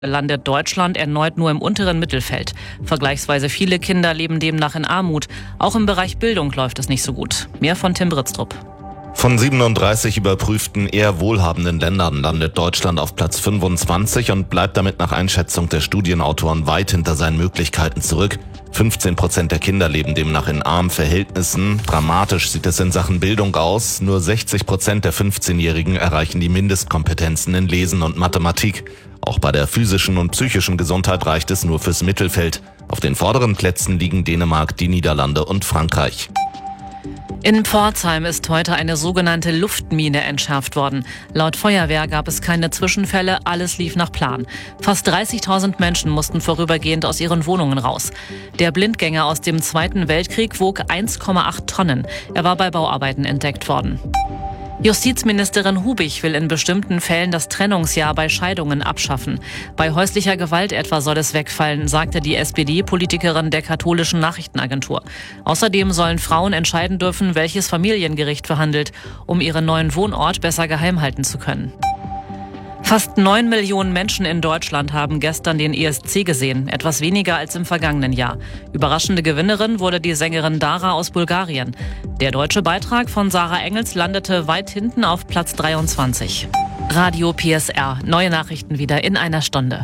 landet Deutschland erneut nur im unteren Mittelfeld. Vergleichsweise viele Kinder leben demnach in Armut. Auch im Bereich Bildung läuft es nicht so gut. Mehr von Tim Britztrup. Von 37 überprüften eher wohlhabenden Ländern landet Deutschland auf Platz 25 und bleibt damit nach Einschätzung der Studienautoren weit hinter seinen Möglichkeiten zurück. 15% der Kinder leben demnach in armen Verhältnissen. Dramatisch sieht es in Sachen Bildung aus. Nur 60% der 15-Jährigen erreichen die Mindestkompetenzen in Lesen und Mathematik. Auch bei der physischen und psychischen Gesundheit reicht es nur fürs Mittelfeld. Auf den vorderen Plätzen liegen Dänemark, die Niederlande und Frankreich. In Pforzheim ist heute eine sogenannte Luftmine entschärft worden. Laut Feuerwehr gab es keine Zwischenfälle, alles lief nach Plan. Fast 30.000 Menschen mussten vorübergehend aus ihren Wohnungen raus. Der Blindgänger aus dem Zweiten Weltkrieg wog 1,8 Tonnen. Er war bei Bauarbeiten entdeckt worden. Justizministerin Hubich will in bestimmten Fällen das Trennungsjahr bei Scheidungen abschaffen. Bei häuslicher Gewalt etwa soll es wegfallen, sagte die SPD-Politikerin der katholischen Nachrichtenagentur. Außerdem sollen Frauen entscheiden dürfen, welches Familiengericht verhandelt, um ihren neuen Wohnort besser geheim halten zu können. Fast 9 Millionen Menschen in Deutschland haben gestern den ESC gesehen, etwas weniger als im vergangenen Jahr. Überraschende Gewinnerin wurde die Sängerin Dara aus Bulgarien. Der deutsche Beitrag von Sarah Engels landete weit hinten auf Platz 23. Radio PSR, neue Nachrichten wieder in einer Stunde.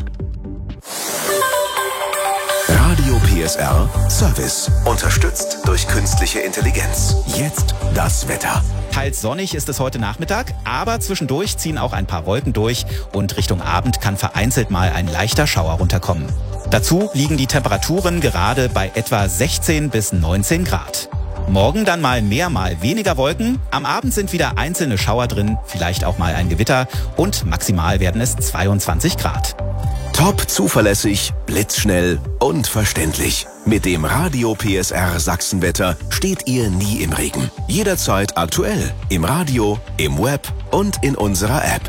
Radio PSR Service, unterstützt durch künstliche Intelligenz. Jetzt das Wetter. Teils sonnig ist es heute Nachmittag, aber zwischendurch ziehen auch ein paar Wolken durch und Richtung Abend kann vereinzelt mal ein leichter Schauer runterkommen. Dazu liegen die Temperaturen gerade bei etwa 16 bis 19 Grad. Morgen dann mal mehr, mal weniger Wolken. Am Abend sind wieder einzelne Schauer drin, vielleicht auch mal ein Gewitter und maximal werden es 22 Grad. Top zuverlässig, blitzschnell und verständlich. Mit dem Radio PSR Sachsenwetter steht ihr nie im Regen. Jederzeit aktuell. Im Radio, im Web und in unserer App.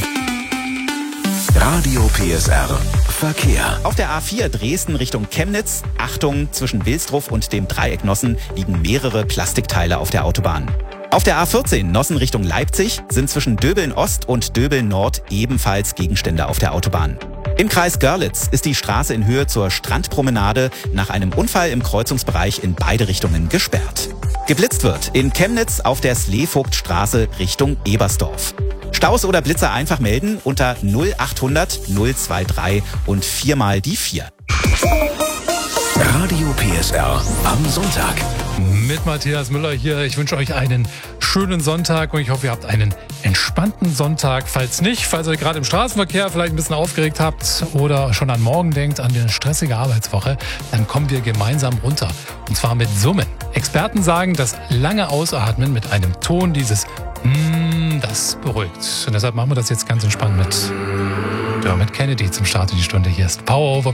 Radio PSR Verkehr. Auf der A4 Dresden Richtung Chemnitz, Achtung, zwischen Wilsdruff und dem Dreieck Nossen liegen mehrere Plastikteile auf der Autobahn. Auf der A14 Nossen Richtung Leipzig sind zwischen Döbeln Ost und Döbeln Nord ebenfalls Gegenstände auf der Autobahn. Im Kreis Görlitz ist die Straße in Höhe zur Strandpromenade nach einem Unfall im Kreuzungsbereich in beide Richtungen gesperrt. Geblitzt wird in Chemnitz auf der Sleevogtstraße Richtung Ebersdorf. Staus oder Blitzer einfach melden unter 0800 023 und 4 mal die 4. Radio PSR am Sonntag. Mit Matthias Müller hier. Ich wünsche euch einen schönen Sonntag und ich hoffe, ihr habt einen entspannten Sonntag. Falls nicht, falls ihr gerade im Straßenverkehr vielleicht ein bisschen aufgeregt habt oder schon an morgen denkt, an eine stressige Arbeitswoche, dann kommen wir gemeinsam runter. Und zwar mit Summen. Experten sagen, dass lange Ausatmen mit einem Ton dieses das beruhigt. Und deshalb machen wir das jetzt ganz entspannt mit Dermot Kennedy zum Start in die Stunde. Hier ist Power Over